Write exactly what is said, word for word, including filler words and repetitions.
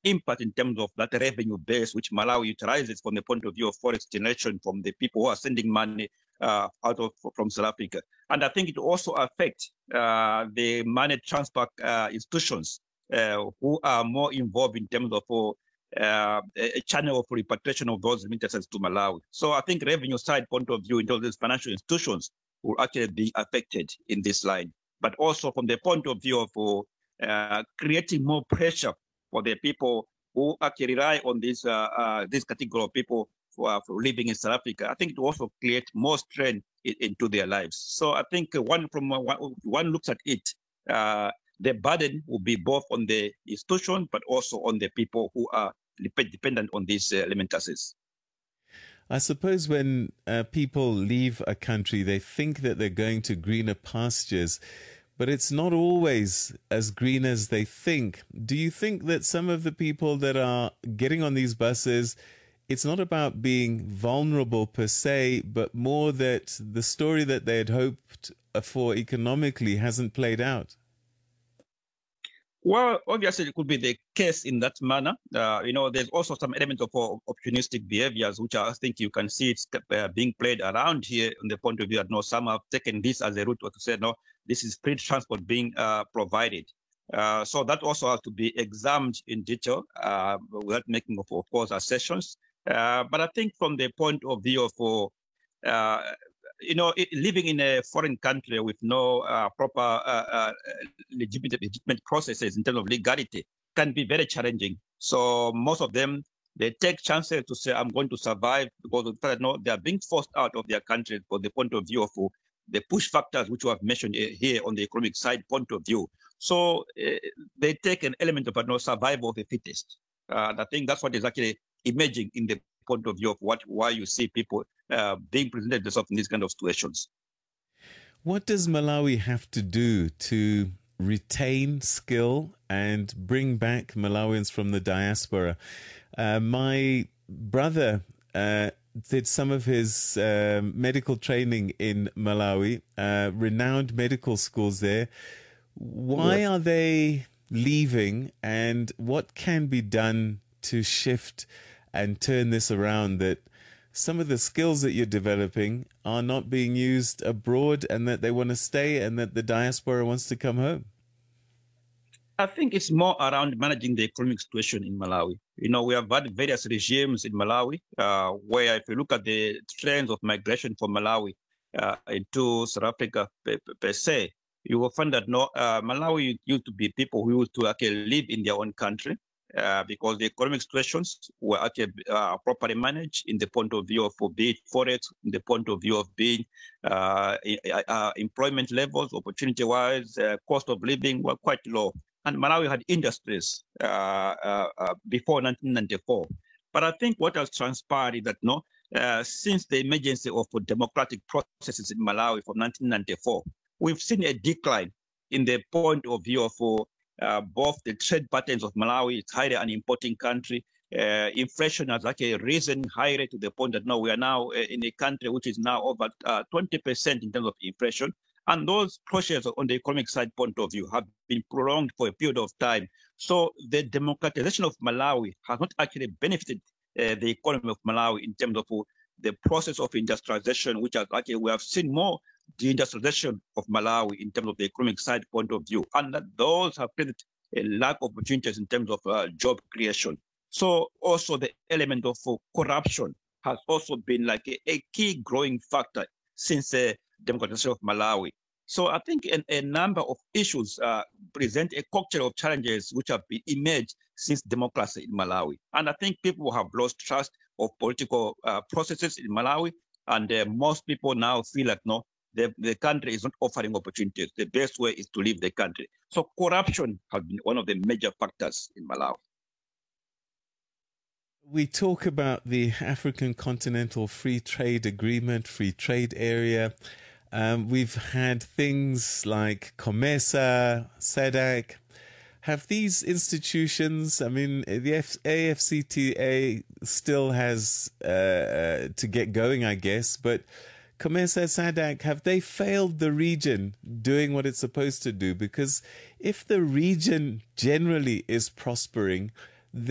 impact in terms of that revenue base, which Malawi utilizes from the point of view of forex generation from the people who are sending money uh, out of from South Africa. And I think it also affects uh, the money transfer uh, institutions uh, who are more involved in terms of uh, a channel of repatriation of those remittances to Malawi. So I think revenue side point of view in terms of these financial institutions will actually be affected in this line. But also from the point of view of uh, creating more pressure for the people who actually rely on this uh, uh, this category of people for, uh, for living in South Africa, I think it will also create more strain in, into their lives. So I think one from one, one looks at it, uh, the burden will be both on the institution, but also on the people who are dependent on these uh, remittances. I suppose when uh, people leave a country, they think that they're going to greener pastures, but it's not always as green as they think. Do you think that some of the people that are getting on these buses, it's not about being vulnerable per se, but more that the story that they had hoped for economically hasn't played out? Well, obviously, it could be the case in that manner. Uh, you know, there's also some element of uh, opportunistic behaviors, which I think you can see it's uh, being played around here on the point of view that no, some have taken this as a route to say, no, this is free transport being uh, provided. Uh, so that also has to be examined in detail uh, without making, of, of course, assertions. Uh, but I think from the point of view of, uh, you know, it, living in a foreign country with no uh, proper uh, uh, legitimate, legitimate processes in terms of legality can be very challenging. So most of them, they take chances to say, I'm going to survive, because of the fact that no, they are being forced out of their country from the point of view of uh, the push factors, which we have mentioned here on the economic side point of view. So uh, they take an element of uh, no, survival of the fittest. Uh, and I think that's what is actually emerging in the point of view of what why you see people uh, being presented themselves in these kind of situations. What does Malawi have to do to retain skill and bring back Malawians from the diaspora? Uh, my brother uh, did some of his uh, medical training in Malawi, uh, renowned medical schools there. Why yeah. are they leaving, and what can be done to shift and turn this around, that some of the skills that you're developing are not being used abroad and that they want to stay and that the diaspora wants to come home? I think it's more around managing the economic situation in Malawi. You know, we have had various regimes in Malawi uh, where if you look at the trends of migration from Malawi uh, into South Africa per, per se, you will find that no, uh, Malawi used to be people who used to actually live in their own country. Uh, because the economic situations were actually uh, properly managed in the point of view of be it forex, in the point of view of being uh, uh, employment levels, opportunity-wise, uh, cost of living were quite low. And Malawi had industries uh, uh, uh, before nineteen ninety-four. But I think what has transpired is that no, uh, since the emergence of democratic processes in Malawi from nineteen ninety-four, we've seen a decline in the point of view of Uh, both the trade patterns of Malawi. It's highly an importing country. Uh, inflation has actually risen higher to the point that now we are now uh, in a country which is now over uh, twenty percent in terms of inflation. And those pressures on the economic side point of view have been prolonged for a period of time. So the democratization of Malawi has not actually benefited uh, the economy of Malawi in terms of uh, the process of industrialization, which has actually, we have seen more the industrialization of Malawi in terms of the economic side point of view, and that those have created a lack of opportunities in terms of uh, job creation. So also the element of uh, corruption has also been like a, a key growing factor since the uh, democratization of Malawi. So I think a, a number of issues uh, present a cocktail of challenges which have been emerged since democracy in Malawi. And I think people have lost trust of political uh, processes in Malawi, and uh, most people now feel like, no, The, the country is not offering opportunities. The best way is to leave the country. So corruption has been one of the major factors in Malawi. We talk about the African Continental Free Trade Agreement, Free Trade Area. Um, we've had things like COMESA, SADC. Have these institutions, I mean, the A F C T A still has uh, to get going, I guess, but COMESA, SADC, have they failed the region doing what it's supposed to do? Because if the region generally is prospering,